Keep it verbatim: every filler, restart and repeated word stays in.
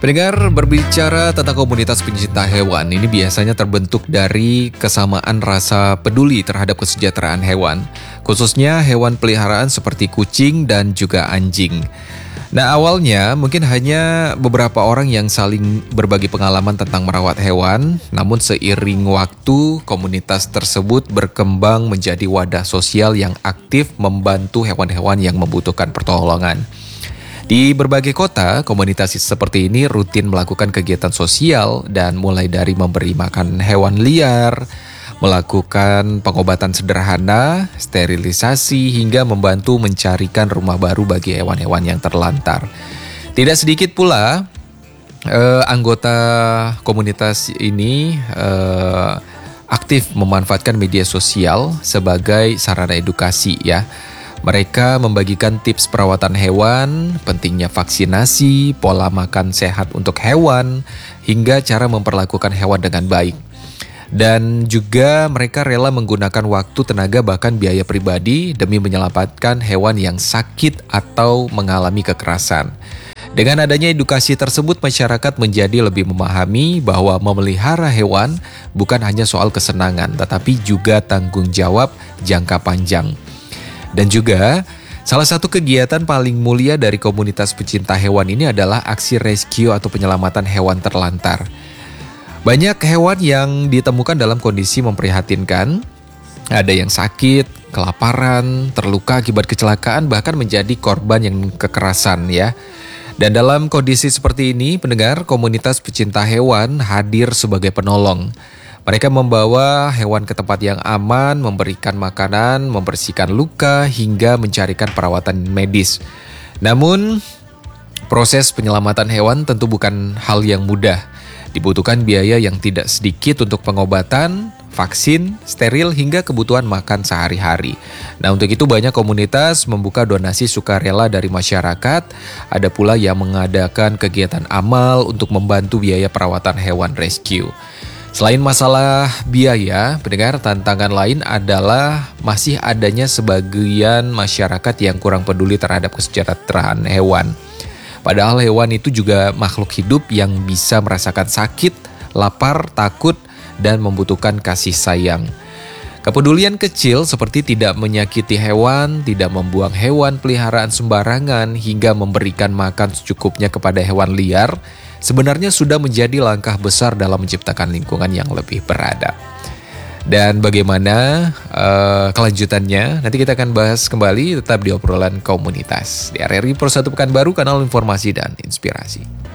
Pendengar, berbicara tentang komunitas pencinta hewan, ini biasanya terbentuk dari kesamaan rasa peduli terhadap kesejahteraan hewan, khususnya hewan peliharaan seperti kucing dan juga anjing. Nah, awalnya mungkin hanya beberapa orang yang saling berbagi pengalaman tentang merawat hewan, namun seiring waktu, komunitas tersebut berkembang menjadi wadah sosial yang aktif membantu hewan-hewan yang membutuhkan pertolongan. Di berbagai kota, komunitas seperti ini rutin melakukan kegiatan sosial dan mulai dari memberi makan hewan liar, melakukan pengobatan sederhana, sterilisasi, hingga membantu mencarikan rumah baru bagi hewan-hewan yang terlantar. Tidak sedikit pula eh, anggota komunitas ini eh, aktif memanfaatkan media sosial sebagai sarana edukasi ya. Mereka membagikan tips perawatan hewan, pentingnya vaksinasi, pola makan sehat untuk hewan, hingga cara memperlakukan hewan dengan baik. Dan juga mereka rela menggunakan waktu, tenaga, bahkan biaya pribadi demi menyelamatkan hewan yang sakit atau mengalami kekerasan. Dengan adanya edukasi tersebut, masyarakat menjadi lebih memahami bahwa memelihara hewan bukan hanya soal kesenangan, tetapi juga tanggung jawab jangka panjang. Dan juga, salah satu kegiatan paling mulia dari komunitas pecinta hewan ini adalah aksi rescue atau penyelamatan hewan terlantar. Banyak hewan yang ditemukan dalam kondisi memprihatinkan, ada yang sakit, kelaparan, terluka akibat kecelakaan, bahkan menjadi korban yang kekerasan ya. Dan dalam kondisi seperti ini, pendengar, komunitas pecinta hewan hadir sebagai penolong. Mereka membawa hewan ke tempat yang aman, memberikan makanan, membersihkan luka, hingga mencarikan perawatan medis. Namun, proses penyelamatan hewan tentu bukan hal yang mudah. Dibutuhkan biaya yang tidak sedikit untuk pengobatan, vaksin, steril, hingga kebutuhan makan sehari-hari. Nah, untuk itu banyak komunitas membuka donasi sukarela dari masyarakat. Ada pula yang mengadakan kegiatan amal untuk membantu biaya perawatan hewan rescue. Selain masalah biaya, pendengar, tantangan lain adalah masih adanya sebagian masyarakat yang kurang peduli terhadap kesejahteraan hewan. Padahal hewan itu juga makhluk hidup yang bisa merasakan sakit, lapar, takut, dan membutuhkan kasih sayang. Kepedulian kecil seperti tidak menyakiti hewan, tidak membuang hewan peliharaan sembarangan, hingga memberikan makan secukupnya kepada hewan liar, sebenarnya sudah menjadi langkah besar dalam menciptakan lingkungan yang lebih beradab. Dan bagaimana uh, kelanjutannya, nanti kita akan bahas kembali tetap di obrolan komunitas. Di R R I Pro satu Pekanbaru, kanal informasi dan inspirasi.